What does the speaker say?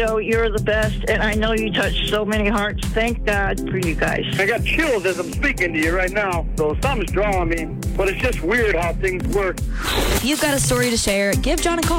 So you're the best, and I know you touch so many hearts. Thank God for you guys. I got chills as I'm speaking to you right now, so something's drawing me. But it's just weird how things work. If you've got a story to share, give John a call.